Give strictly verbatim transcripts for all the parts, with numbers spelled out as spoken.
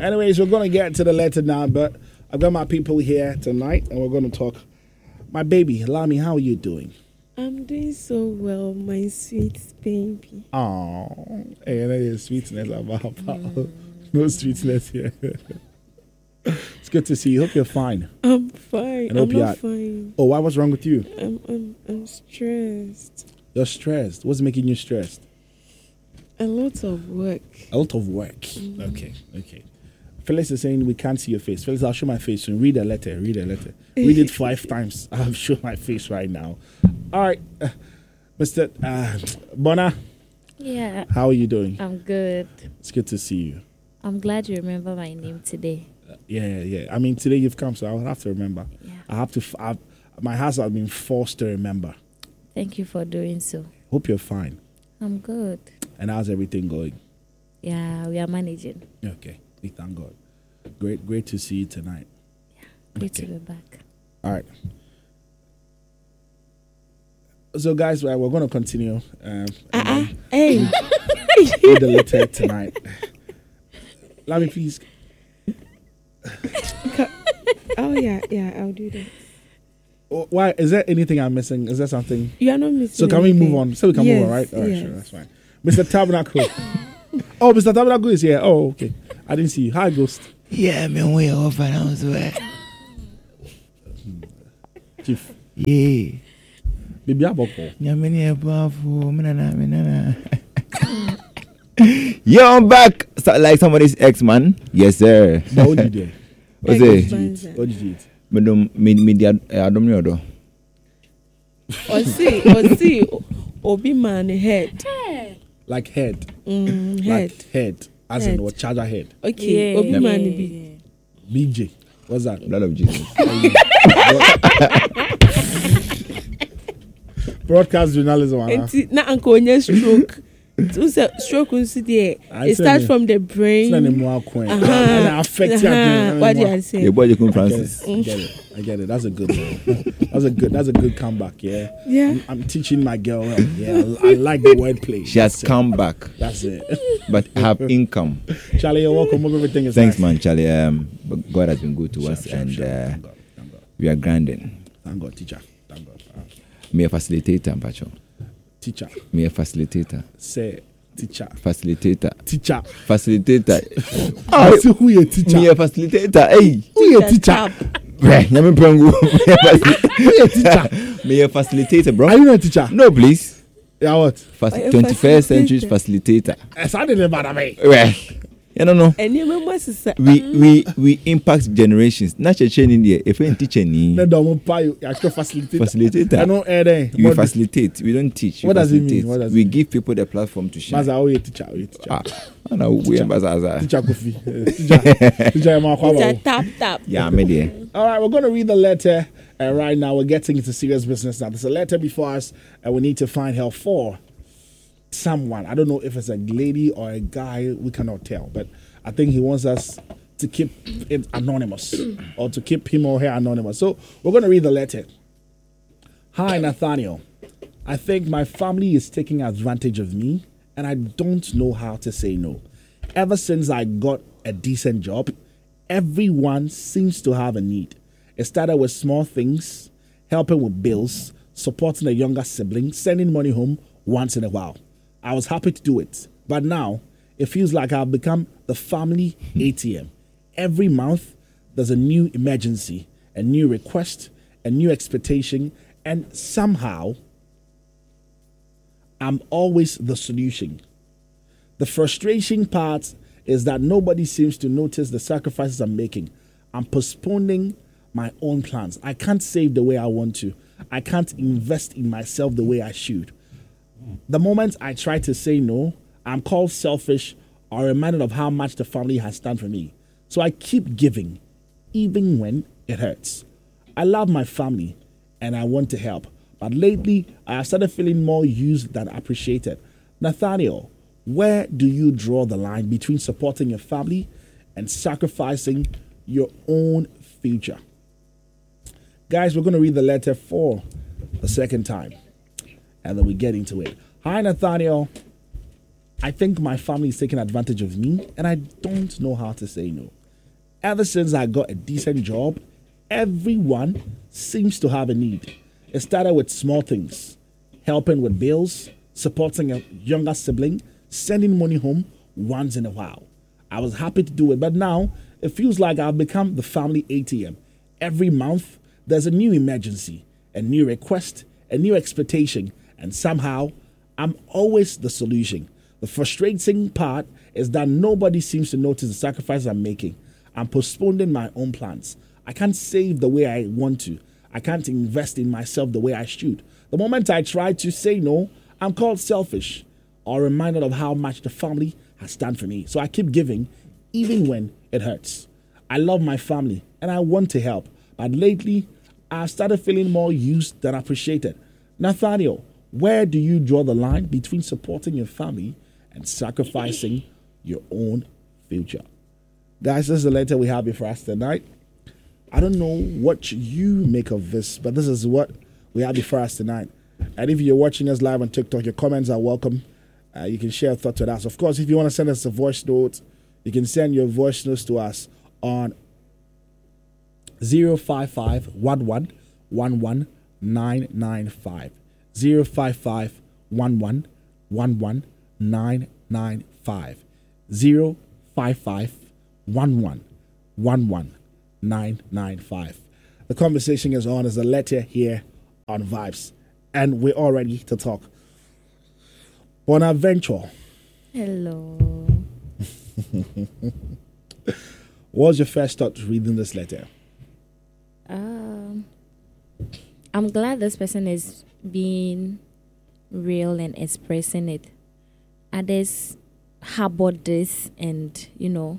Anyways, we're going to get to the letter now, but I've got my people here tonight, and we're going to talk. My baby, Lami, how are you doing? I'm doing so well, my sweet baby. Oh, hey, that is sweetness about mm. No sweetness here. It's good to see you. Hope you're fine. I'm fine. And hope I'm you're not fine. Oh, what was wrong with you? I'm, I'm I'm stressed. You're stressed. What's making you stressed? A lot of work. A lot of work. Mm. Okay, okay. Felix is saying we can't see your face. Felix, I'll show my face soon. Read the letter. Read the letter. Read it five times. I'll show my face right now. All right, uh, Mister Uh, Bona. Yeah. How are you doing? I'm good. It's good to see you. I'm glad you remember my name today. Uh, yeah, yeah. I mean, today you've come, so I'll have to remember. Yeah. I have to. F- I've, my house has been forced to remember. Thank you for doing so. Hope you're fine. I'm good. And how's everything going? Yeah, we are managing. Okay, we thank God. Great, great to see you tonight. Yeah, great Okay. to be back. All right. So, guys, we're going to continue. Um, Uh-uh. Hey. With the letter tonight. Let me please. Oh, yeah, yeah, I'll do that. Oh, why? Is there anything I'm missing? Is there something? You are not missing So, can we anything. move on? So, we can yes, move on, right? All right, yes. sure, that's fine. Mister Tabernacle. Oh, Mister Tabernacle is here. Oh, okay. I didn't see you. Hi, Ghost. Yeah, man, we are finance. Chief. Yeah. Baby Aboko. Nyamini abafu, minana, minana. Yo, I'm back. So, like somebody's ex-man. Yes, sir. But what did you do? What's What it? did you eat? What did you eat? Madam, me, me, the, I don't know. Osi, Osi, Obi man head. Like head. Mm, head. Like head. As Head. in what? Charger head. Okay, Yeah. Obi Yeah. man be. B J. What's that? Blood of Jesus. Broadcast journalism. huh? Enti na anko onye stroke. Tu say stroke unsi there. I It say starts me. from the It's not brain. anymore coin. Uh-huh. And it affects your Uh-huh. brain. What do you say? Your boy, Jacqueline I get Francis. it. I get it. I get it. That's a good one. That's a good. That's a good comeback. Yeah. Yeah. I'm, I'm teaching my girl. Yeah. I, I like the wordplay. She has That's it. come back, That's it. but have income. Charlie, you're welcome. Hope everything is Thanks, nice. man, Charlie. Um, but God has been good to Sure, us, sure, and sure. uh, Thank God. Thank God. we are grinding. Thank God, teacher. Thank God. Uh, Me a facilitator, Pacho. teacher. Me a facilitator. Say teacher. Facilitator. Teacher. Facilitator. I see who you teacher. Me a facilitator. Hey. Who you teacher? Right, nyame prangu. Who you teacher? Me a facilitator, bro. Are you not a teacher? No, please. Yeah, what? Fac- Are you a twenty-first century facilitator? facilitator. I started about me. Well, you don't know. And you remember sister. We we we impact generations. Not a chain in there. If you teacher ni No, don't pay you. I can facilitate. facilitator. I know. Eh, eh. You But- facilitate. We don't teach. You What does it mean? facilitate. What does we it mean? give people the platform to shine. Maza, how you teacher? How you teacher? Ah, I know we Teacher. ambassador. Teacher Kofi. Eh, Teacher. Teacher Emakwa. Teacher tap tap. Yeah, me there. All right, we're going to read the letter. And right now, we're getting into serious business now. There's a letter before us, and we need to find help for someone. I don't know if it's a lady or a guy. We cannot tell. But I think he wants us to keep it anonymous or to keep him or her anonymous. So we're going to read the letter. Hi, Nathaniel. I think my family is taking advantage of me, and I don't know how to say no. Ever since I got a decent job, everyone seems to have a need. It started with small things, helping with bills, supporting a younger sibling, sending money home once in a while. I was happy to do it, but now it feels like I've become the family A T M. Every month, there's a new emergency, a new request, a new expectation, and somehow, I'm always the solution. The frustration part is that nobody seems to notice the sacrifices I'm making. I'm postponing my own plans. I can't save the way I want to. I can't invest in myself the way I should. The moment I try to say no, I'm called selfish or reminded of how much the family has done for me. So I keep giving, even when it hurts. I love my family and I want to help. But lately, I have started feeling more used than appreciated. Nathaniel, where do you draw the line between supporting your family and sacrificing your own future? Guys, we're going to read the letter for the second time, and then we get into it. Hi, Nathaniel. I think my family is taking advantage of me, and I don't know how to say no. Ever since I got a decent job, everyone seems to have a need. It started with small things, helping with bills, supporting a younger sibling, sending money home once in a while. I was happy to do it, but now it feels like I've become the family A T M. Every month, there's a new emergency, a new request, a new expectation, and somehow I'm always the solution. The frustrating part is that nobody seems to notice the sacrifice I'm making. I'm postponing my own plans. I can't save the way I want to. I can't invest in myself the way I should. The moment I try to say no, I'm called selfish or reminded of how much the family has done for me. So I keep giving even when it hurts. I love my family and I want to help, but lately I've started feeling more used than appreciated. Nathaniel, where do you draw the line between supporting your family and sacrificing your own future? Guys, this is the letter we have here for us tonight. I don't know what you make of this, but this is what we have before us tonight. And if you're watching us live on TikTok, your comments are welcome. Uh, you can share a thought with us. Of course, if you want to send us a voice note, you can send your voice notes to us on zero five five one one one one nine nine five. zero five five one one one one nine nine five. zero five five one one one one nine nine five. The conversation is on as a letter here on Vibes, and we're all ready to talk. Bonaventure, Hello. what was your first thought reading this letter? Um, I'm glad this person is being real and expressing it. Others harbor this and, you know,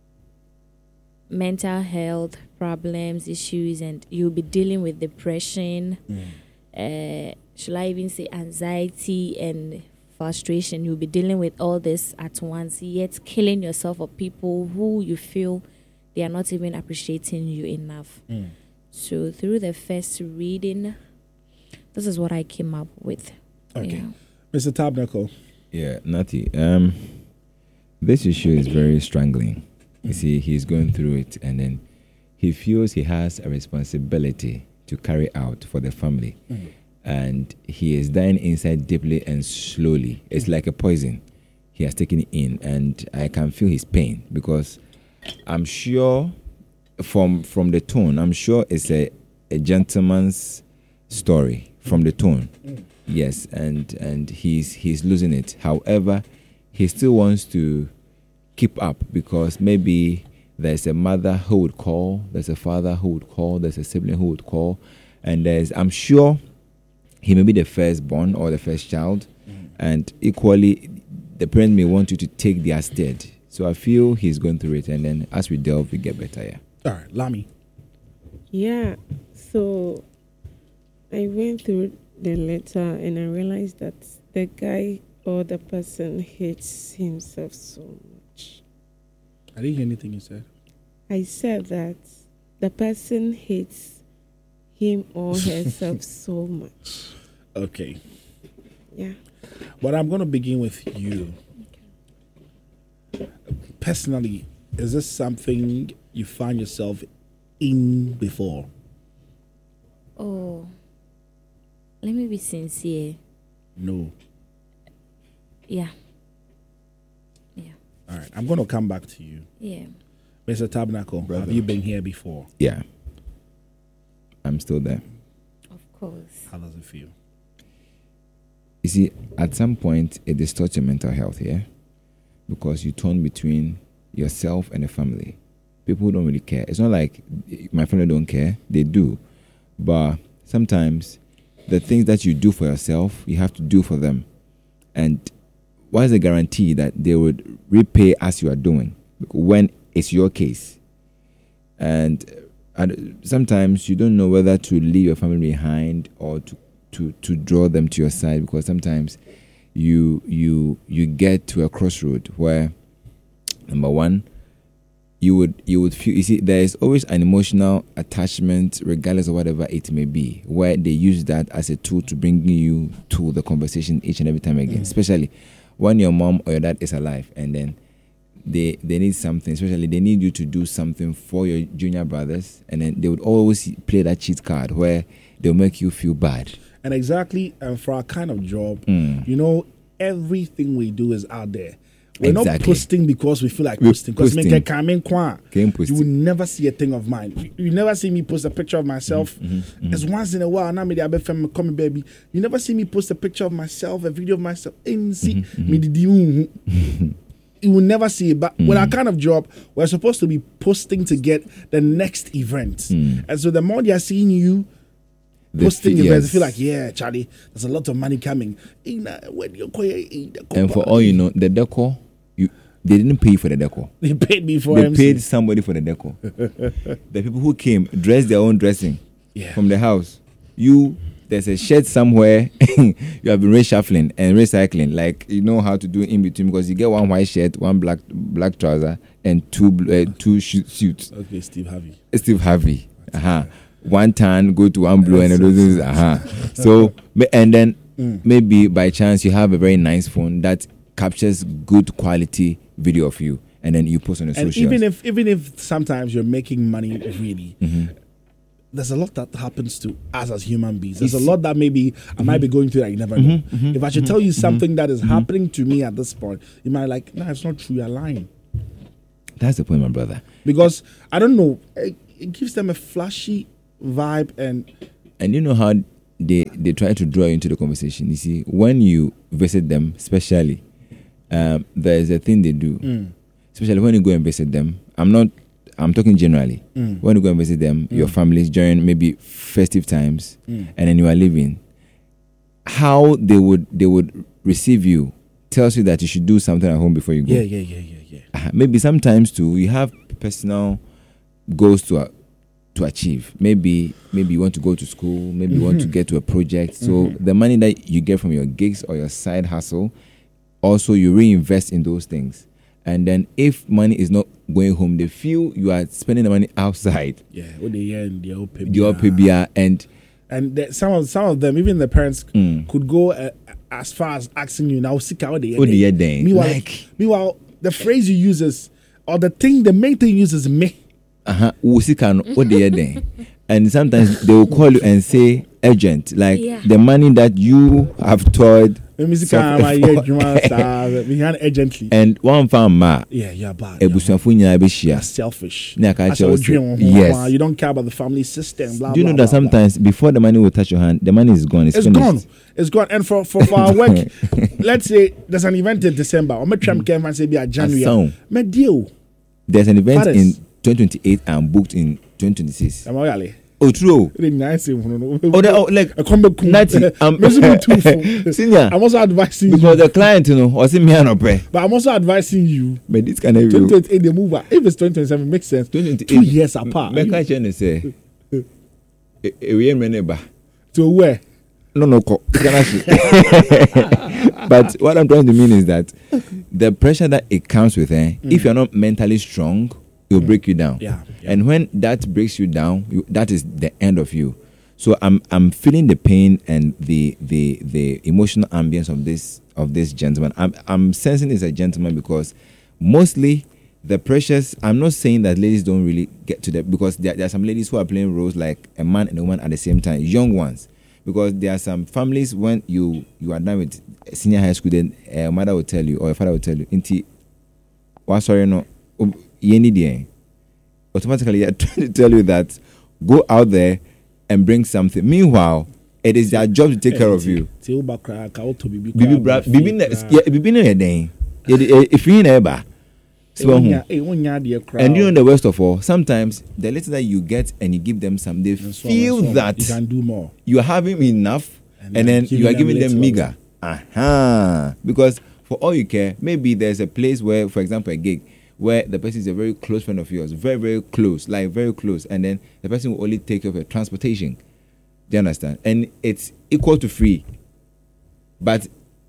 mental health problems, issues, and you'll be dealing with depression, Mm. uh, should I even say anxiety and frustration. You'll be dealing with all this at once, yet killing yourself for people who you feel they are not even appreciating you enough. Mm. So through the first reading, this is what I came up with. Okay. Yeah. Mister Tabnacle. Yeah, Natty. Um, this issue is very strangling. You see, he's going through it, and then he feels he has a responsibility to carry out for the family, Mm. and he is dying inside deeply and slowly. It's like a poison. He has taken it in, and I can feel his pain because I'm sure, from from the tone, I'm sure it's a a gentleman's story from the tone. Mm. Yes, and and he's he's losing it. However, he still wants to keep up because maybe there's a mother who would call, there's a father who would call, there's a sibling who would call, and there's I'm sure he may be the firstborn or the first child, Mm. and equally the parents may want you to take their stead. So I feel he's going through it, and then as we delve, we get better. Yeah. All right, Lami. Yeah, so I went through the letter and I realized that the guy or the person hates himself so much. I didn't hear anything you said. I said that the person hates him or herself so much. Okay. Yeah. But I'm going to begin with you. Personally, is this something you find yourself in before? Oh, let me be sincere. No. Yeah. Yeah. All right. I'm going to come back to you. Yeah. Mister Tabernacle, Brother. have you been here before? Yeah. I'm still there. Of course. How does it feel? You see, at some point, it distorts your mental health, yeah? Because you torn between yourself and the family. People don't really care. It's not like my family don't care. They do. But sometimes the things that you do for yourself, you have to do for them. And what is the guarantee that they would repay as you are doing when it's your case? And and sometimes you don't know whether to leave your family behind or to, to, to draw them to your side, because sometimes you you you get to a crossroad where, number one, you would you would feel, you see, there is always an emotional attachment regardless of whatever it may be, where they use that as a tool to bring you to the conversation each and every time again, Mm. especially when your mom or your dad is alive, and then they they need something, especially they need you to do something for your junior brothers, and then they would always play that cheat card where they'll make you feel bad. And exactly, and for our kind of job, Mm. you know, everything we do is out there. We're Exactly. not posting because we feel like We're posting. Because posting. Game posting. you will never see a thing of mine. You, you never see me post a picture of myself. Mm-hmm, It's once in a while. Now, me the come baby. You never see me post a picture of myself, a video of myself. And see Mm-hmm, me the you will never see it. But with our kind of job, we're supposed to be posting to get the next event. Mm. And so the more they are seeing you The posting fi- events, yes. I feel like, yeah, Charlie, there's a lot of money coming. In, uh, when you're going, And for all you know, the decor, you they didn't pay for the decor. they paid me for They M C. paid somebody for the decor. The people who came dressed their own dressing Yeah. from the house. You, there's a shed somewhere. You have been reshuffling and recycling, like you know how to do in between, because you get one white shirt, one black black trouser, and two bl- uh, two sh- suits. Okay, Steve Harvey. Steve Harvey. Uh-huh. One tan, go to one blue, and those things. Uh-huh. So, ma- and then Mm. maybe by chance you have a very nice phone that captures good quality video of you, and then you post on the And socials. even if even if sometimes you're making money really, Mhm. there's a lot that happens to us as human beings. There's a It's- lot that maybe I might be going through that you never know. If I should tell you something that is happening to me at this point, you might like, no, it's not true. You're lying. That's the point, my brother. Because I don't know, it, it gives them a flashy vibe, and And you know how they they try to draw you into the conversation. You see, when you visit them, especially, um, there is a thing they do. mm, Especially when you go and visit them. I'm not. I'm talking generally. mm, When you go and visit them, your Mm. families during maybe festive times, mm. and then you are leaving, how they would they would receive you tells you that you should do something at home before you go. yeah, yeah, yeah, yeah, yeah. Uh, maybe sometimes too you have personal goals to uh, to achieve. Maybe maybe you want to go to school. Maybe you want to Mhm. get to a project. So Mhm. the money that you get from your gigs or your side hustle, also you reinvest in those things. And then if money is not going home, they feel you are spending the money outside. Yeah, what they hear in the open. The P B R and And the, some of some of them, even the parents, Mm. could go uh, as far as asking you now, "Sick how they what the year then? Meanwhile, Like meanwhile, the phrase you use is, or the thing, the main thing you use is me. uh-huh. What the year then? And sometimes they will call you and say urgent, like Yeah. the money that you have toiled. The music Suffer I hear Juma star behind urgently. And one farm ma Yeah, you're bad. You're, ebusuafo nyinaa you're bɛhyia. selfish. Na ka As a kyerɛ wo would dream sɛ, of yes. home, you don't care about the family system. Blah, Do you know blah, that blah, blah. sometimes before the money will touch your hand, the money is gone. It's, It's finished. gone. It's gone. And for, for, for our work, let's say there's an event in December. Or me tram came and say be a January. Assault. Me deal. There's an event Fathers. in twenty twenty-eight and booked in twenty twenty-six. Am I really? Oh, true. Really nice. Oh, Oh, the, oh like I come back. Natty, um, I'm senior. also advising you, Because the client, you know, was in me and pay. but I'm also advising you. But this kind of twenty twenty-eight, the move. If it's twenty twenty-seven, makes sense. Two years apart. Make I change say. We ain't neighbor. To where? No, no, co- you can ask you. But what I'm trying to mean is that the pressure that it comes with, eh, Mm. if you're not mentally strong, it will break you down. Yeah. yeah. And when that breaks you down, you, that is the end of you. So I'm I'm feeling the pain and the the the emotional ambience of this of this gentleman. I'm I'm sensing he's a gentleman because mostly the pressures. I'm not saying that ladies don't really get to that, because there, there are some ladies who are playing roles like a man and a woman at the same time, young ones. Because there are some families when you you are done with senior high school, then a mother will tell you or a father will tell you, "Inti, what sorry no, you need the." Automatically, they are trying to tell you that go out there and bring something. Meanwhile, it is their job to take care of you. Bibi bra, bibi na, yeah, bibi na yeden. If you never, so and you know the worst of all, sometimes the little that you get and you give them some, they feel that you can do more. you are having enough, and, and then you are giving them, them meager. Aha, because for all you care, maybe there's a place where, for example, a gig where the person is a very close friend of yours, very, very close, like very close, and then the person will only take care of your transportation. Do you understand? And it's equal to free. But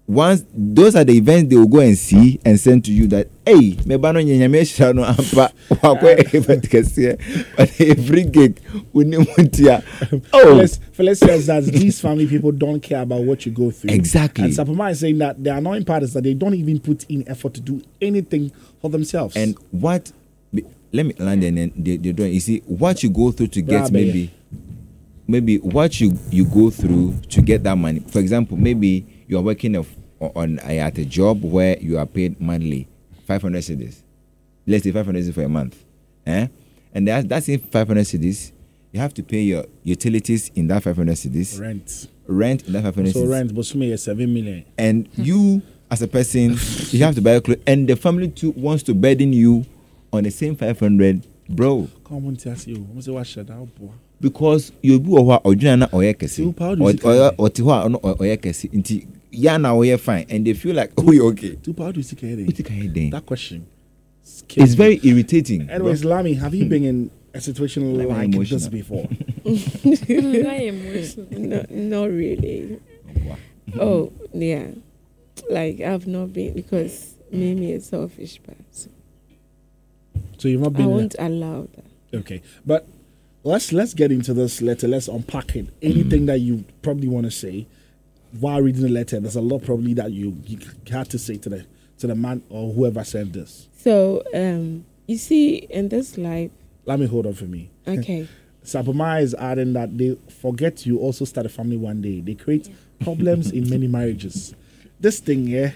once those are the events they will go and see and send to you that hey me ba no nyanya shira no ampa wakwa event kese but every gig unimuntia. Oh, Phyllis says that these family people don't care about what you go through. Exactly. And Sapoma is saying that the annoying part is that they don't even put in effort to do anything for themselves. And what let me land and then they, they're doing you see what you go through to get Rabbi. maybe maybe what you you go through to get that money. For example, maybe you are working of, on uh, at a job where you are paid monthly five hundred cedis. Let's say five hundred cedis for a month, eh? And that, that's in five hundred cedis. You have to pay your utilities in that five hundred cedis. Rent. Rent in that five hundred So cedis. rent, but me is seven million. And you, as a person, you have to buy a clothes, and the family too wants to burden you on the same five hundred, bro. Come on, tell you. I'm say what shut out, boy. Because you be or original na oye kesi So how do or you see that? or ti ho no oye kesi nti ya na oye fine and they feel like oh you okay. Two power do you see What you can then? That question. It's very irritating. Anyways, Lami, have you been in a situation Like like emotional. this before? Not emotional. No, not really. Oh, yeah. Like, I've not been, because Mimi is a selfish person. So you've not I been. in won't allow that. a- okay, but let's let's get into this letter. Let's unpack it. Anything that you probably want to say while reading the letter, there's a lot probably that you, you had to say to the to the man or whoever sent this. So, um, you see, in this life, Let me hold on for me. okay. Sapoma is adding that they forget you also start a family one day. They create problems in many marriages. This thing, yeah.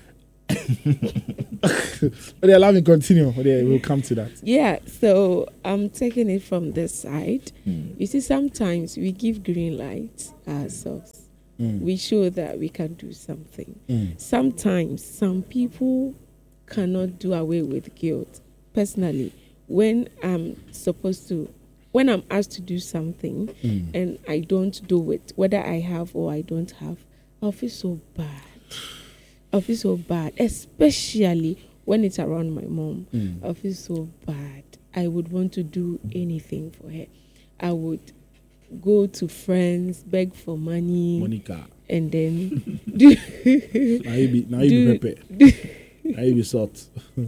But yeah, let me continue. Yeah, we'll come to that. Yeah, so I'm taking it from this side. Mm. You see, sometimes we give green lights ourselves. Mm. We show that we can do something. Mm. Sometimes some people cannot do away with guilt. Personally, when I'm supposed to, when I'm asked to do something Mm. and I don't do it, whether I have or I don't have, I'll feel so bad. I'll feel so bad, especially when it's around my mom. Mm. I feel so bad. I would want to do anything for her. I would go to friends, beg for money, Monica, and then do, now you be now you Do- be pepper. Now you be salt.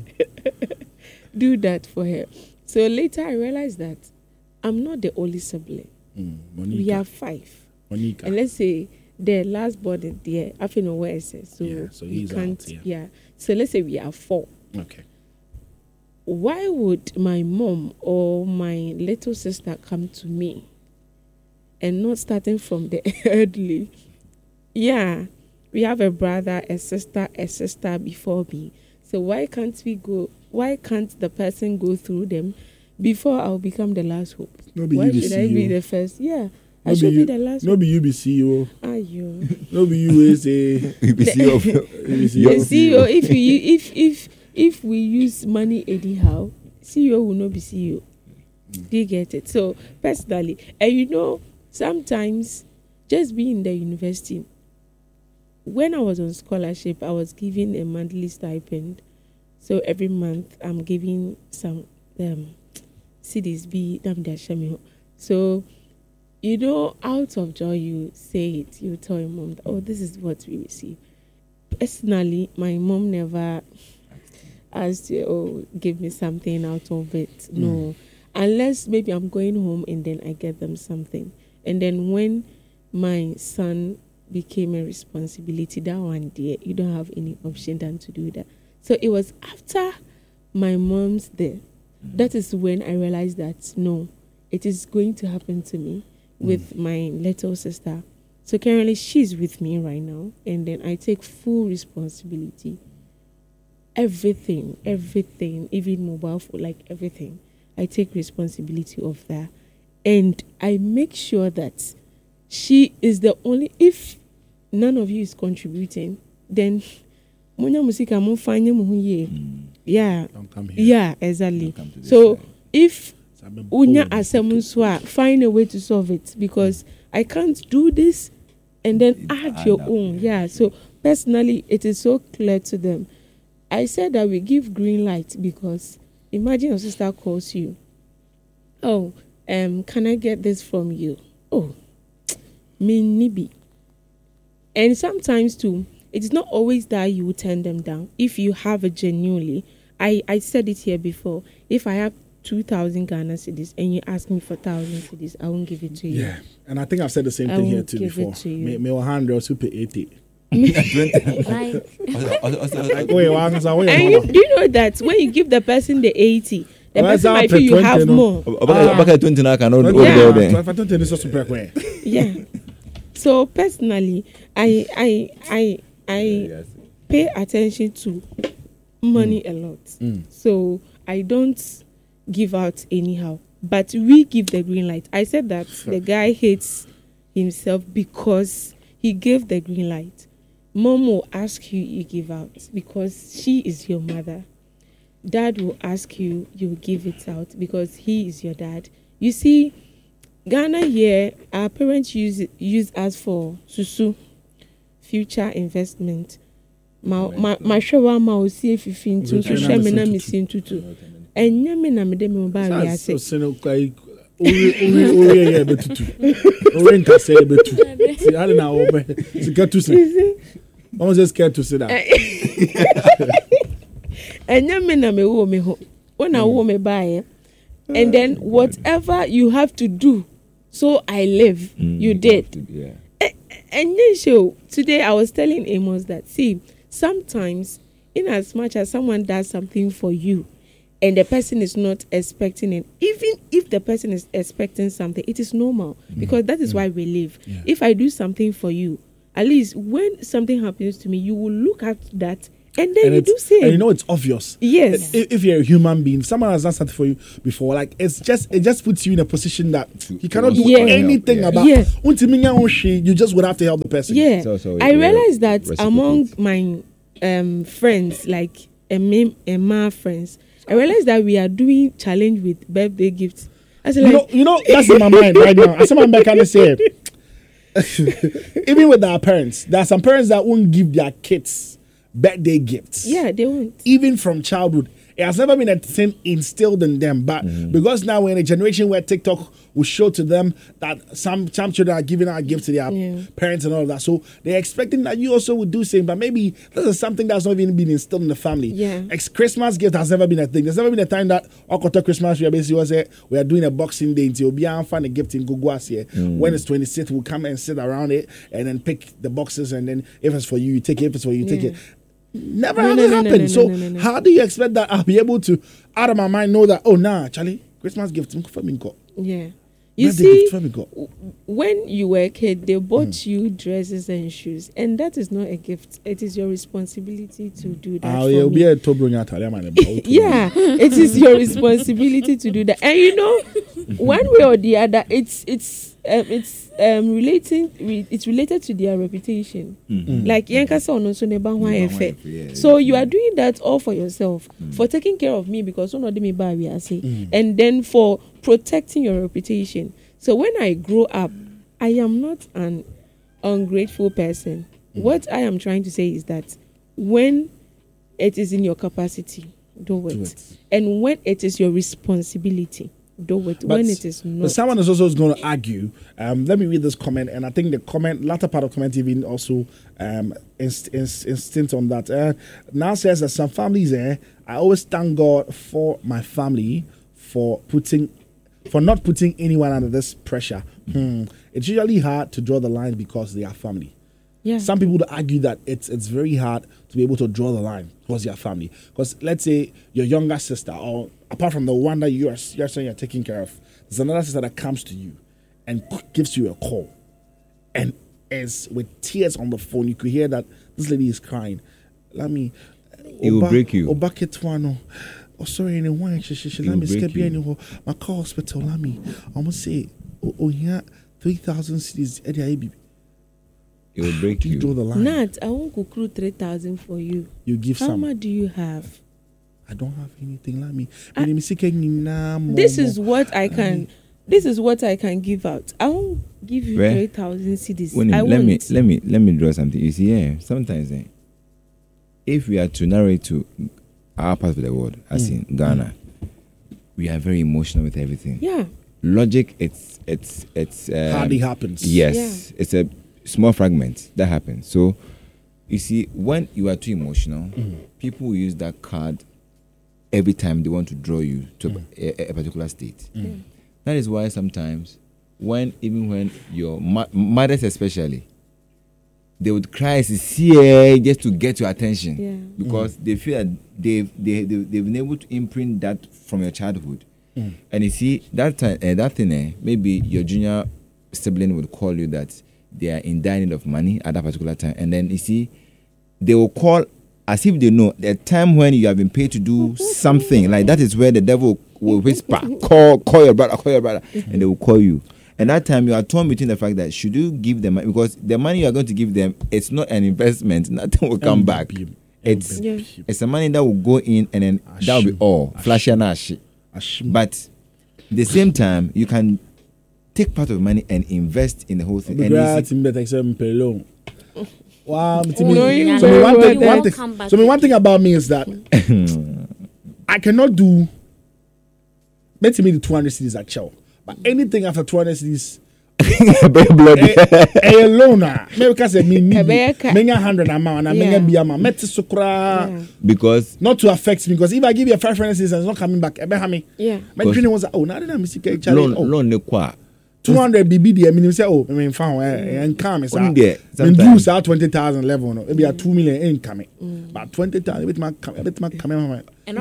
do that for her. So later I realized that I'm not the only sibling. Mm. Monica. We are five. Monica. And let's say the last born is there, I don't know where it says. So, Yeah, so we he's can't, out, yeah. yeah. So let's say we are four. Okay. Why would my mom or my little sister come to me and not starting from the early? Yeah, we have a brother, a sister, a sister before me. So why can't we go? Why can't the person go through them before I'll become the last hope? No be Why you be should I be C E O. the first? Yeah, I No should be be you- the last No hope. be you be C E O. Ayo. No be you is a You be C E O of your- you be C E O. your The C E O, if we if if if we use money anyhow, C E O will not be C E O. Do you get it? So personally, and you know, sometimes just being in the university, when I was on scholarship, I was given a monthly stipend. So every month I'm giving some um C Ds be them their shemi. So you know, out of joy you say it, you tell your mom that, oh, this is what we receive. Personally, my mom never asked, oh, give me something out of it. No. Unless maybe I'm going home and then I get them something. And then when my son became a responsibility, that one day, you don't have any option than to do that. So it was after my mom's death. That is when I realized that, no, it is going to happen to me with my little sister. So currently she's with me right now. And then I take full responsibility. Everything, everything, even mobile phone, like everything. I take responsibility of that. And I make sure that she is the only, if none of you is contributing, then Munya Musika mo fanye mo ye. Yeah. Don't come here. Yeah, exactly. Come to this So side. if Sabe Unya bold. Asemunswa, find a way to solve it, because I can't do this and then It add add your up, own. yeah. Yeah. So personally, it is so clear to them. I said that we give green light because imagine your sister calls you. Oh, um, can I get this from you? Oh, me nibi. And sometimes too, it's not always that you will turn them down. If you have a genuinely, I, I said it here before, if I have two thousand Ghana cedis and you ask me for one thousand cedis, I won't give it to you. Yeah, and I think I've said the same I thing here won't too give before. it to you. Me, me one hundred super eighty. Like, Wait, one so wait. And you, do you know that when you give the person the eighty, the Well, person that's might up feel to you have twenty, no? more. About twenty now cannot If hold Yeah. there. I don't think this is super quick. Yeah. So personally, I I I I pay attention to money a lot. Mm. So I don't give out anyhow. But we give the green light. I said that the guy hates himself because he gave the green light. Mom will ask you, you give out because she is your mother. Dad will ask you, you give it out because he is your dad. You see, Ghana here, our parents use use us for susu, future investment. Ma ma ma shwa ma o si fifteen to so share me na me sin tutu. Enya me na me de me ba wi ase. So sino kai ori ori ori ya betutu. Ori nka say betu. See how na o be. See get to say. I'm just scared to say that. Enya me na me wo me ho. When I wo me ba and then whatever you have to do so I live, Mm, you did. to- yeah. And then show today I was telling Amos that see sometimes in as much as someone does something for you and the person is not expecting it, even if the person is expecting something, it is normal because that is why we live. Yeah. If I do something for you, at least when something happens to me, you will look at that and then And, you do it's, same. and you know it's obvious. Yes. If, if you're a human being, someone has done something for you before, like it's just it just puts you in a position that To- you cannot do Yeah. anything Yeah. about. Yeah. Untiminya onshi, you just would have to help the person. Yeah, So- so I yeah, realized that reciprocate. among my um, friends, like Emma, Emma friends, I realized that we are doing challenge with birthday gifts. I was You like, know, you know that's in my mind right now. As someone back can say, even with our parents, there are some parents that won't give their kids birthday gifts. yeah, they won't. Even from childhood. It has never been a thing instilled in them. But because now we're in a generation where TikTok will show to them that some, some children are giving out gifts to their Yeah. parents and all of that. So they're expecting that you also would do same. But maybe this is something that's not even been instilled in the family. Yeah. Ex- Christmas gift has never been a thing. There's never been a time that Okoto Christmas we are basically was we are doing a Boxing Day until we are find a gift in Guguas here. When it's twenty-sixth, we'll come and sit around it and then pick the boxes, and then if it's for you, you take it. If it's for you, you take Yeah. it. Never No, has no, it no, no, happened. no, so no, no, no. how do you expect that I'll be able to, out of my mind, know that, oh, nah, Charlie, Christmas gift, for me, go. Yeah. You Birthday see, gift, for me, go. when you were a kid, they bought you dresses and shoes, and that is not a gift. It is your responsibility to do that. Ah, for you'll me. be a Tobrunya Talia man. Yeah, it is your responsibility to do that. And you know, one way or the other, it's it's um, it's um relating re, it's related to their reputation. Mhm. Like Yanka saw no so neba hwan Yeah, efe. yeah, So yeah. you are doing that all for yourself, for taking care of me because one of them ba we are say, and then for protecting your reputation. So when I grow up, I am not an ungrateful person. What I am trying to say is that when it is in your capacity, do it. Do it. And when it is your responsibility, do it. when it is But not. someone is also going to argue. Um, let me read this comment, and I think the comment, latter part of comment, even also um, inst- inst- instinct on that. Uh, now says that some families, eh, I always thank God for my family for putting, for not putting anyone under this pressure. Hmm. It's usually hard to draw the line because they are family. yeah. Some people would argue that it's it's very hard to be able to draw the line towards your family. Because let's say your younger sister, or apart from the one that you are you're saying you're taking care of, there's another sister that comes to you and gives you a call, and is with tears on the phone. You could hear that this lady is crying. Let me. It will break you. Oba Ketwano. Oh, sorry, anyone. She she she. It Let will me break skip you. you. My call hospital. Let me. I'm gonna say. Oh, oh yeah. Three thousand cities. Eddie Ibi. It will break You draw you. the line. Nat, I won't accrue three thousand for you. You give How some. much do you have? I don't have anything. Let me. I- Let me see. Can you now This more, is more. what I can. This is what I can give out. I won't give you Where? three thousand cedis. When I let won't. me let me let me draw something. You see, yeah, sometimes eh, if we are to narrate to our part of the world, as in Ghana, we are very emotional with everything. Yeah. Logic, it's it's it's um, Hardly happens. Yes, it's a small fragment that happens. So You see, when you are too emotional, Mm. people will use that card every time they want to draw you to Mm. a, a particular state. That is why sometimes, when even when your ma- mothers especially, they would cry sincere just to get your attention, Yeah. because they feel that they've they, they they've been able to imprint that from your childhood. Mm. And you see that time, uh, that thing, eh, maybe your junior sibling would call you that they are in dire need of money at that particular time, and then you see they will call as if they know the time when you have been paid to do something. Like that is where the devil will whisper, call call your brother, call your brother, and they will call you. And that time you are torn between the fact that should you give them, because the money you are going to give them, it's not an investment. Nothing will come back. It's Yeah. it's a money that will go in, and then that will be all flash and ash. But at the same time, you can take part of the money and invest in the whole thing. And you see- Wow, to Oh, me- no, you so me one will thing, one not thing, come back so me one thing about me is that I cannot do. Let me the two hundred cities at Chow, but anything after two hundred cities, bloody. a loaner. Maybe because me need Ebe ka. me hundred amount and Yeah. me be amount. Met sukra. Yeah. Because Not to affect me, because if I give you a five hundred cities and it's not coming back, ebe hami. Yeah. My Because- dream was oh now that I'm sick loan challenge. Oh, loan ne kwa. two hundred B B D. I mean, say oh, I mean, found and come is Only there, When sometimes. do out twenty thousand level, no, maybe a two million income. But twenty thousand, bit my come, bit my come. And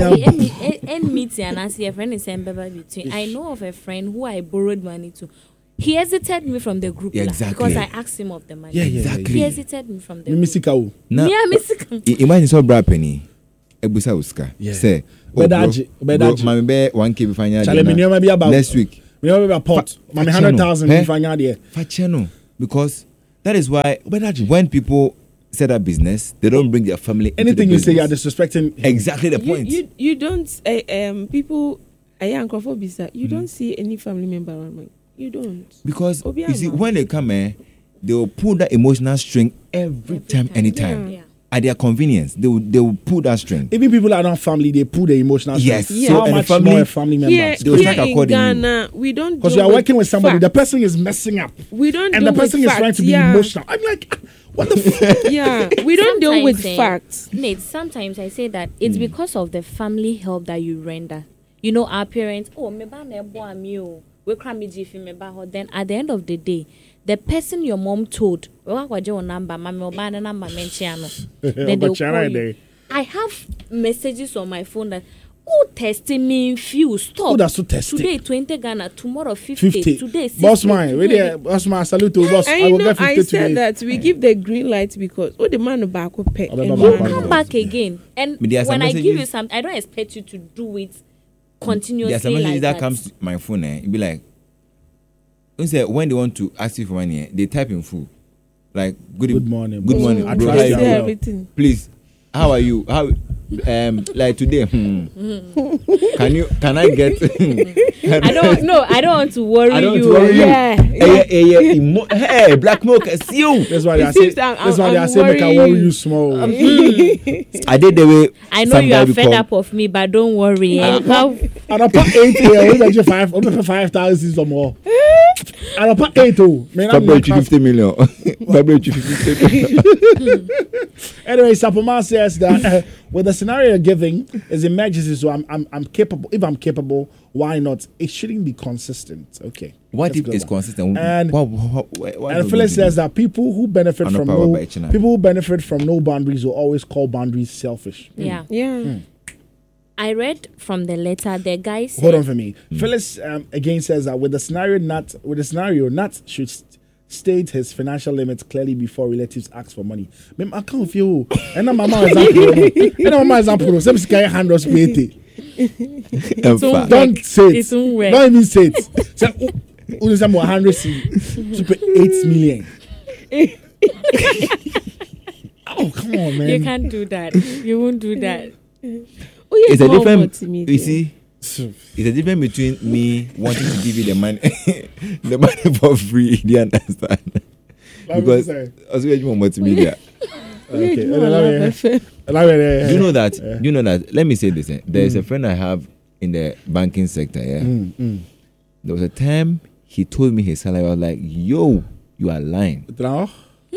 also, and meeting and I see a friend is saying between. I know of a friend who I borrowed money to. He hesited me from the group Yeah, lah, exactly. because I asked him of the money. Yeah, yeah, Exactly. He hesited me from the Me group. missika o. Now, Yeah, Mister I- imagine so bra penny. Ebusa uska. Yeah. Say, Bedaji, bedaji. mami be one k bifanya. Chale me nneɛma bi about next week. Me know about pot. Fa- Mami fa hundred channel, thousand eh? if I there. Facheno, because that is why Bedaji. when people set up business, they don't bring their family. into Anything the you say, you're business. disrespecting. him. Exactly the You, point. you you don't uh, um people I am bisa. You don't see any family member around me. You don't. Because Obi you see, ama. when they come, eh, they will pull that emotional string every, time, anytime. Yeah. At their convenience, they will they will pull that string. Even people that are not family, they pull the emotional. Yes. strength. Yeah. So So, how and much family- more a family member? Here, They will here start in accordingly. Ghana, we don't Because deal you are working with somebody, facts. the person is messing up, we don't and deal the person with is trying facts. to be yeah. emotional. I'm like, what the fuck? Yeah, we don't deal with Sometimes, eh, facts. Nate, sometimes I say that it's because of the family help that you render. You know, our parents, oh, me ba na ebo ami o, we cry me jiffy me ba ho. Then at the end of the day, the person your mom told, we wa kwaje o number, mami oba na number mention no. Then they'll Obachiana call you. there. I have messages on my phone that, oh, testing me, few, stop. Oh, that's so testing. Today, twenty Ghana, tomorrow, fifty. Fifty. Today, sixty. Boss mine, wait today- there. Boss man, salute to boss. I, I will know. get I fifty said today. that we give the green light because oh the man back will pay. Oh, the and man we back are will Come not. back again. And But there are some when I give messages- you something, I don't expect you to do it continuously. There's a message like that, that comes to my phone, eh? It be like, you say when they want to ask you for money, eh, they type in full, like good, Good morning, good bro. morning, I bro. trust How They you that say well. doing? everything. Please, how are you? How, um, like today? Hmm. Can you? Can I get? I don't no, I don't want to worry I don't want you. to worry you. Yeah. Hey, hey, hey, emo- hey, black milk, it's you. That's why they It are saying. seems I'm- That's why they I'm are saying make I worrying worry you. you small. I did the way. I know some you guy are be fed called- up of me, but don't worry. eh. Uh, How- And I put eight here. We bet five. We bet five thousand or more. And I put eight oh. Man, I'm Fabulous not fifty million. Fabulous fifty million. Anyway, Sapoma says that uh, with the scenario you're giving is emergency, so I'm, I'm I'm capable. If I'm capable, why not? It shouldn't be consistent. Okay. What let's if go it's back. consistent? And- what, what, what, what And do Phyllis we do? says that people who benefit I'm not from powered no by H and M. people who benefit from no boundaries will always call boundaries selfish. yeah. Yeah. I read from the letter the guy said Hold on for me. Phyllis um, again says that with the scenario, Nat with the scenario, Nat should st- state his financial limits clearly before relatives ask for money. Mem, I can't feel. And my mama example. And my mama example. Some sky hundred eighty. In So- fact, Don't say It's it. unreal. Don't even say it. Say, who is one hundred super eight million. Oh come on, man. you can't do that. You won't do that. Oh, yeah, it's a more different. multimedia. You see, it's a difference between me wanting to give you the money, the money for free. Do you understand? What Because was I saying? also you want multimedia. Okay. Yeah, Allow me- F M. allow me, uh, Do you know that? Yeah. Do you know that? Let me say this. Eh? There is a friend I have in the banking sector. Yeah. Mm, mm. There was a time he told me his salary. I was like, "Yo, you are lying." Now,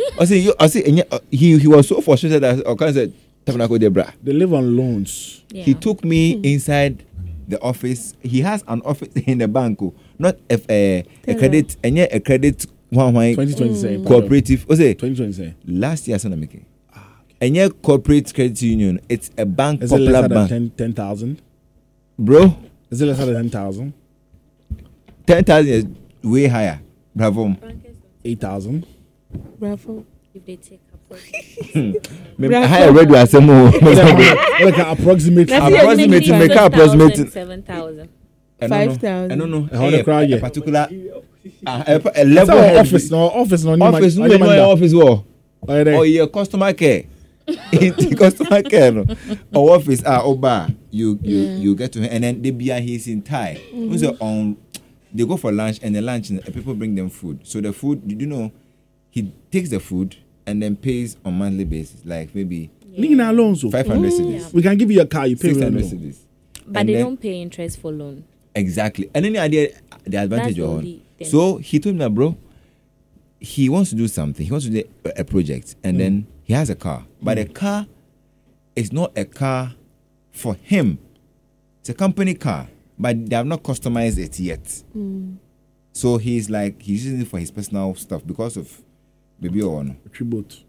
I say, you, I say, and yeah, he he was so frustrated that I can't say, "Tabernacle Debra." They live on loans. Yeah. He took me inside the office. He has an office in the bank, oh, not a, a, a credit, and yeah, a credit one one twenty twenty cooperative. What's it? twenty twenty Last year, son, I'm making. And yeah, corporate credit union. It's a bank, Is it popular less than bank, ten ten thousand? bro. Is it less than ten thousand? Ten thousand is way higher. Bravo. Eight thousand? Bravo. If they take up Maybe Bravo. higher red was some more. Like approximately. That's Approximately, make up approximately. seven thousand. I don't know. five thousand. I don't know. A hundred Eh, crowd, a yeah. particular uh, a, a That's level our head- office. No, office. No, office. No, no, office. War. Oh, yeah, Oh yeah, customer care. Customer care. No. Or office. Ah, Oba. You you Yeah. you get to him, and then they be he's in Thai. Who's the um, they go for lunch, and the lunch uh, people bring them food. So the food, you know, he takes the food and then pays on monthly basis, like maybe Nina Alonso. five hundred cedis, We can give you a car. You pay six me. hundred alone. cedis. But And they then- don't pay interest for loan. Exactly. And then the idea, the advantage the of only it. thing. So he told me that, bro, he wants to do something. He wants to do a, a project. And then he has a car. But the car is not a car for him. It's a company car. But they have not customized it yet. So he's like, he's using it for his personal stuff because of baby or no. Tribute.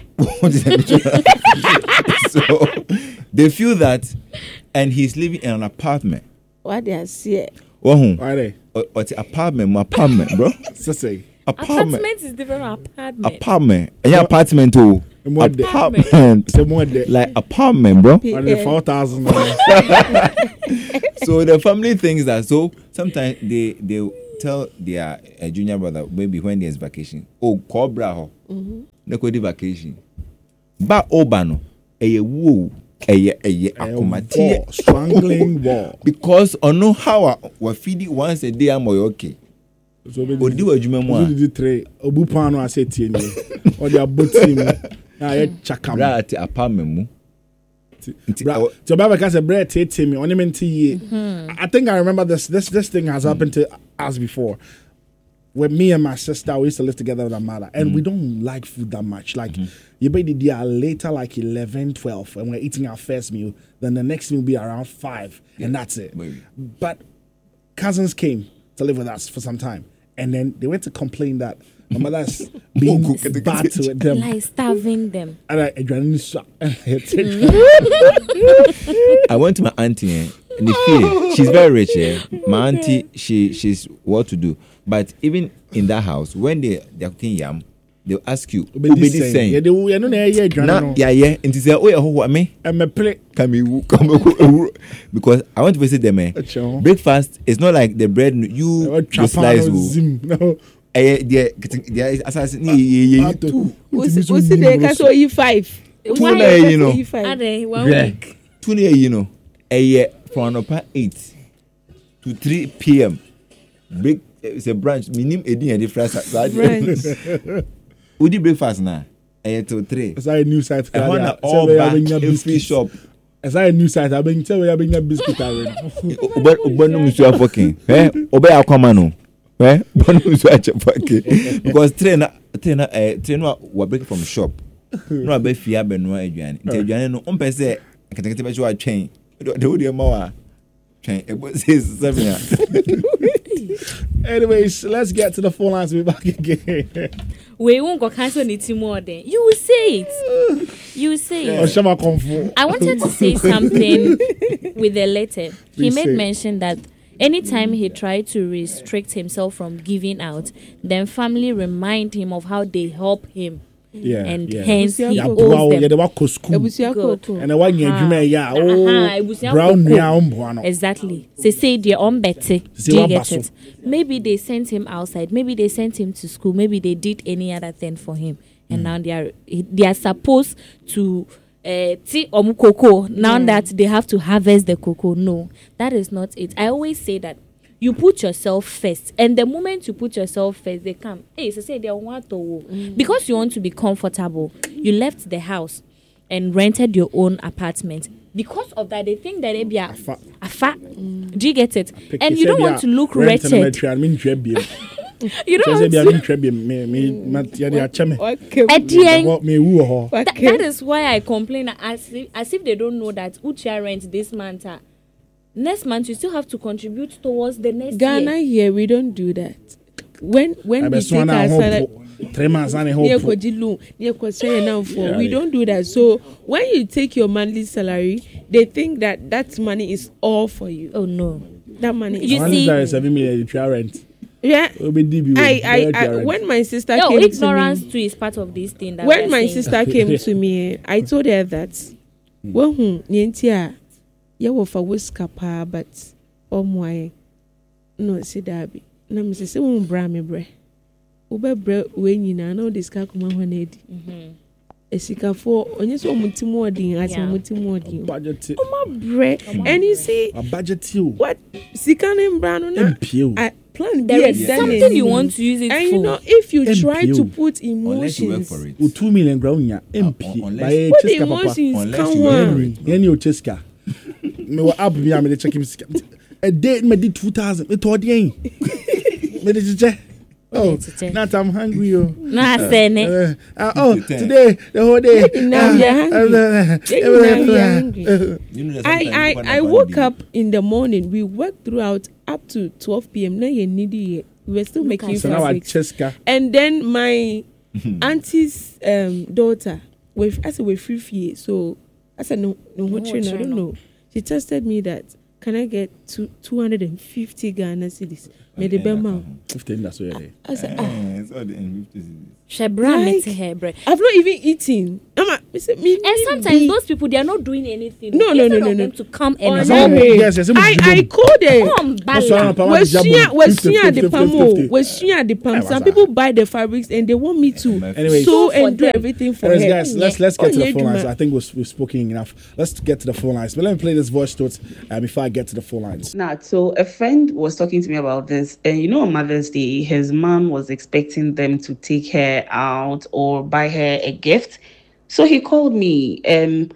So they feel that, and he's living in an apartment. What they are see? Oh, Why they? or the apartment, my apartment, bro. So say. Apartment. Apartment is different from apartment. Apartment. Yeah, apartment too. More de- Apartment. Say more de- Like apartment, bro. On the four thousand. So the family thinks that. So sometimes they they tell their uh, junior brother maybe when there's vacation. Oh, cobra ho. They go the vacation. Ba obano. Eye wo. Eye eye akomati. Strangling wall. Because on know how we feed it once a day. I'm okay. So we Odi wa juma mo. did the tray. Obu pano I say tie ni. Or the abuti mu. Na ye chakam. Bra at apartment mu. Nti, Bra, oh, so Baba can say bread take to me. Only mean tea. I think I remember this. This this thing has happened to us before. When me and my sister we used to live together with our mother, and we don't like food that much. Like you be the day later, like eleven, twelve, and we're eating our first meal. Then the next meal will be around five, and that's it. Maybe. But cousins came to live with us for some time, and then they went to complain that my mother's being bad to them. Like starving them. And I, I, I went to my auntie, eh, and the feel, she's very rich, eh. My auntie, she she's well to do. But even in that house, when they they're cooking yam, they'll ask you, who be this saying? Yeah, they will. You know, yeah, yeah, Nah, yeah, yeah. And they say, oh, yeah, who me? And me play. Come here, come here. Because I want to visit them, eh. Achoo. Breakfast is not like the bread you Oh, you slice. Chapano, oh. Zim. No. Eh, they they assassin. Yeah, yeah, yeah. Two, Who's who's the case? So you five. Two na, you know. You five. Are they one Yeah. week? Two na, you know. Eh, from upper eight to three p.m. Break. It's a brunch. Minim edi and the fresh. Brunch. We did breakfast now. Eh, till three. Is that a new site? I want to all back every shop. Is that a new site? I've been telling you, I've been a biscuit already. Oba oba no musu afokin. Eh, oba ya kwama no. Eh, oba no musu afokin. Because train na train na eh train no we break from shop. No abe fia be no aduane. Nti aduane no on pese ketekete be wa twen. De wo de ma wa twen. Ebo say seven. Anyways, let's get to the phone lines. We'll be back again. We won't go cancel it more then. You will say it. You will say Oh, it. Shama Kung I wanted to say something with the letter. He Please made say. mention that anytime he tried to restrict himself from giving out, then family remind him of how they help him. Yeah, and yeah. hence he Yeah, Yeah, owes wow, yeah, them. they were co school. Ebusua Good. koko. And the one you Uh-huh. yeah, Uh-huh, oh, ebusua brown koko. nya umbuano. Exactly. They say they're on better. Say Do you what get basso. it? Maybe they sent him outside. Maybe they sent him to school. Maybe they did any other thing for him. And now they are they are supposed to uh, tea omu cocoa. Now Yeah. that they have to harvest the cocoa. No, that is not it. I always say that you put yourself first, and the moment you put yourself first, they come. Hey, so say they want to because you want to be comfortable. You left the house and rented your own apartment. Because of that, they think that they be a Afa. afa. Do you get it? Pick And it, you say don't be want a to look rent and a wretched. metri, I mean, Trebia. You So don't say have be a to. me trebi me me mat ya dey acheme. Okay. Etienne, What me wu ho. That, that is why I complain as if, as if they don't know that Ucha rent this month. ah, Next month you still have to contribute towards the next Ghana year. here, we don't do that. When when I we be take swan our na salary, hope. Three months and a near hope. Kojilu, near Kosaya now for Yeah, we yeah. don't do that. So when you take your monthly salary, they think that that money is all for you. Oh no. That money is You One see- is there seven million trial rent. yeah. Obi D B. I, I, I when my sister No, came ignorance to me, too is part of this thing. That when we're my saying. sister came to me, I told her that well, hmm, nientia, ya wo fa whisker pa, but oh my, no, see dabi. Na me say, say won bra me bre. Ube bre we nyina na o diska kuma ho na edi. Mhm. Esikafo onye so omutimu odin ati Yeah. omutimu odin. budget. Oma bre. And you see A budget you. what sikanin bra no na M P O. I plan There B is done something in you me. want to use it And for. you know, if you try M P O. to put Unless you work emotions, for it. U two million ground ya M P. unless- By what the Cheska papa. emotions Unless come you work on. for Henry, any o Cheska. Me wa app me am dey check him. A day me did two thousand. Me told you. Me did check. Oh, Cheche. not I'm hungry yo. Nah, say ne. Uh, uh, oh, today the whole day. Now you're hungry. Now you're hungry. You know, that I, sometimes I, people I are not woke gonna up in the morning. We worked throughout up to twelve p.m. Now you're needy. We were still making at So now I fabrics. Cheska. And then my auntie's um, daughter, with I said we're free fee. So I said no, no, no, No, I don't know. She tested me that can I get two two hundred and fifty Ghana cedis? Made the bema. Fifteen. That's what it I said, ah, Eh, it's all the N fifty. Shebra Like- met her bread. I've not even eaten. Mama, I said, me, And me sometimes be- those people they are not doing anything. No, no, Instead no, of no, them no. to come Oh, and no. help. no. Yes, yes, I, I called them. Come, That's why I'm Bala. Power We're Jabu. shia, we're fifty, shia the fifty, pamo. fifty. We're shia the pam. Yeah, Some what's people buy the fabrics and they want me to Anyway, sew So for and do them. everything for Anyways, her. guys, let's let's get Oh, to the yeah, phone lines. Juma. I think we've, we've spoken enough. Let's get to the phone lines. But let me play this voice note uh, before I get to the phone lines. Nah, so a friend was talking to me about this, and you know, on Mother's Day, his mom was expecting them to take her out or buy her a gift. So he called me. Um,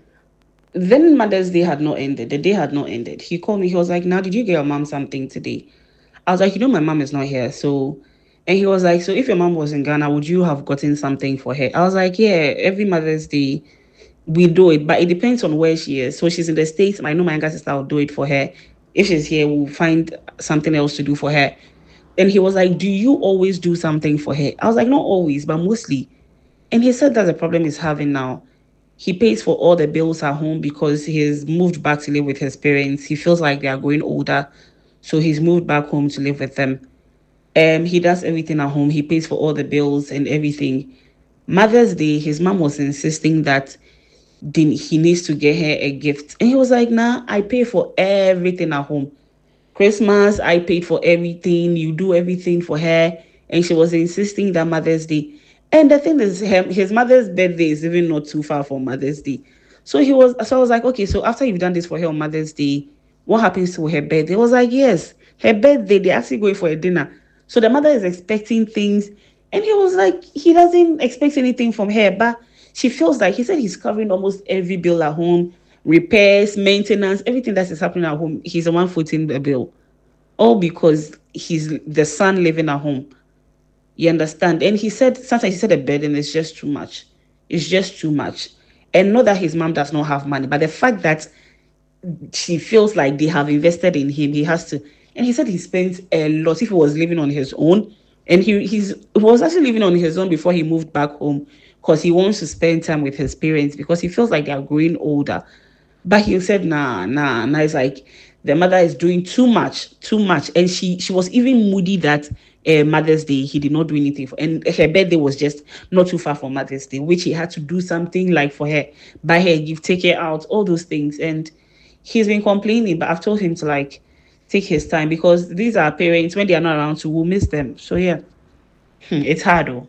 then Mother's Day had not ended. The day had not ended. He called me. He was like, "Now, did you get your mom something today?" I was like, "You know, my mom is not here." So, and he was like, "So if your mom was in Ghana, would you have gotten something for her?" I was like, "Yeah, every Mother's Day we do it, but it depends on where she is. So she's in the States. I know my younger sister will do it for her. If she's here, we'll find something else to do for her." And he was like, "Do you always do something for her?" I was like, "Not always, but mostly." And he said that's the problem he's having now. He pays for all the bills at home because he's moved back to live with his parents. He feels like they are growing older. So he's moved back home to live with them. Um, he does everything at home. He pays for all the bills and everything. Mother's Day, his mom was insisting that then he needs to get her a gift. And he was like, "Nah, I pay for everything at home. Christmas, I paid for everything. You do everything for her." And she was insisting that Mother's Day. And the thing is, her- his mother's birthday is even not too far from Mother's Day. So he was, so I was like, "Okay, so after you've done this for her on Mother's Day, what happens to her birthday?" He was like, "Yes, her birthday, they're actually going for a dinner." So the mother is expecting things. And he was like, he doesn't expect anything from her, but she feels like, he said he's covering almost every bill at home, repairs, maintenance, everything that is happening at home. He's the one footing the bill. All because he's the son living at home. You understand? And he said, sometimes he said the burden is just too much. It's just too much. And not that his mom does not have money, but the fact that she feels like they have invested in him, he has to. And he said he spent a lot if he was living on his own. And he he's he was actually living on his own before he moved back home because he wants to spend time with his parents because he feels like they are growing older. But he said, nah, nah, nah. It's like the mother is doing too much, too much. And she she was even moody that uh, Mother's Day, he did not do anything for. And her birthday was just not too far from Mother's Day, which he had to do something like for her, buy her a gift, take her out, all those things. And he's been complaining, but I've told him to like take his time because these are parents, when they are not around to, we'll miss them. So yeah, hmm, it's hard though.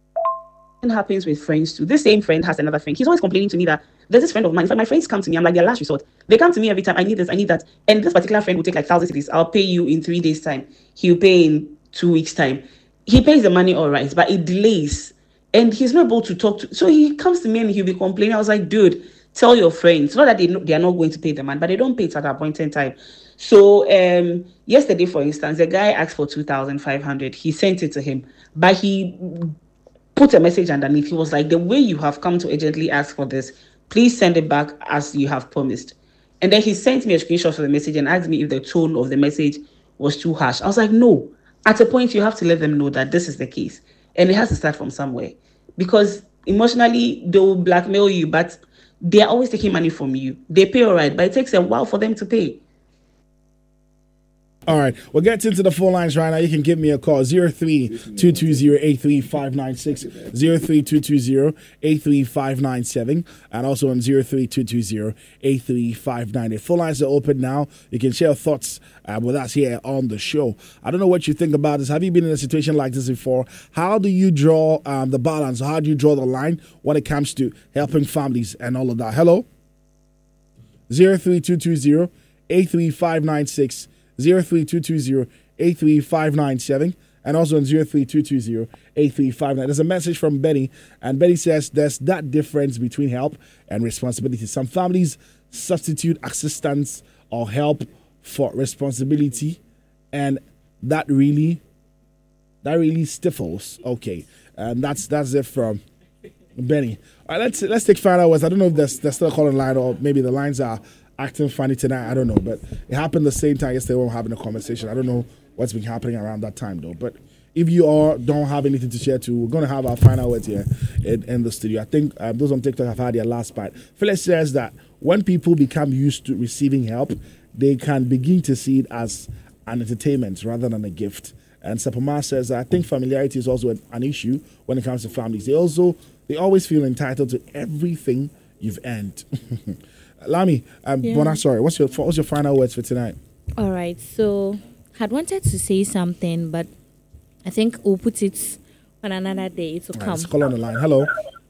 It happens with friends too. This same friend has another friend. He's always complaining to me that there's this friend of mine. In fact, my friends come to me. I'm like their last resort. They come to me every time. I need this. I need that. And this particular friend will take like thousand cities. I'll pay you in three days time. He'll pay in two weeks time. He pays the money all right, but it delays, and he's not able to talk to. So he comes to me and he'll be complaining. I was like, dude, tell your friends. Not that they know, they are not going to pay the man, but they don't pay it at that point in time. So um, yesterday, for instance, the guy asked for two thousand five hundred. He sent it to him, but he put a message underneath. He was like, the way you have come to urgently ask for this, please send it back as you have promised. And then he sent me a screenshot of the message and asked me if the tone of the message was too harsh. I was like, no. At a point, you have to let them know that this is the case. And it has to start from somewhere. Because emotionally, they will blackmail you, but they are always taking money from you. They pay all right, but it takes a while for them to pay. All right, we'll get into the phone lines right now. You can give me a call, zero three two two zero eight three five nine six, zero three two two zero eight three five nine seven, and also on zero three two two zero eight three five nine eight. Phone lines are open now. You can share your thoughts uh, with us here on the show. I don't know what you think about this. Have you been in a situation like this before? How do you draw um, the balance? How do you draw the line when it comes to helping families and all of that? Hello? zero three two two zero eight three five nine six, zero three two two zero eight three five nine seven, and also on zero three two two zero eight three five nine. There's a message from Benny, and Benny says there's that difference between help and responsibility. Some families substitute assistance or help for responsibility, and that really that really stifles. Okay, and that's that's it from Benny. All right, let's let's take final words. I don't know if there's there's still a calling line, or maybe the lines are acting funny tonight. I don't know, but it happened the same time yesterday when we were having a conversation. I don't know what's been happening around that time though. But if you all don't have anything to share to, we're going to have our final words here in, in the studio. I think um, those on TikTok have had their last bite. Phyllis says that when people become used to receiving help, they can begin to see it as an entertainment rather than a gift. And Sapama says that I think familiarity is also an, an issue when it comes to families. They also they always feel entitled to everything you've earned. Lami, um, Yeah. Bona, sorry, what's your what's your final words for tonight? All right, so had wanted to say something, but I think we'll put it on another day to All right, come. let's call on the line. Hello.